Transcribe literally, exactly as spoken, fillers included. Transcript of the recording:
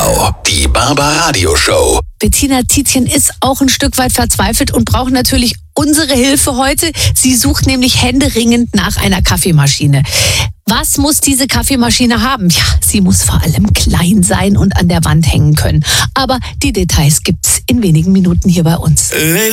Genau, die Barbaradio Show. Bettina Tietjen ist auch ein Stück weit verzweifelt und braucht natürlich unsere Hilfe heute. Sie sucht nämlich händeringend nach einer Kaffeemaschine. Was muss diese Kaffeemaschine haben? Ja, sie muss vor allem klein sein und an der Wand hängen können. Aber die Details gibt's in wenigen Minuten hier bei uns.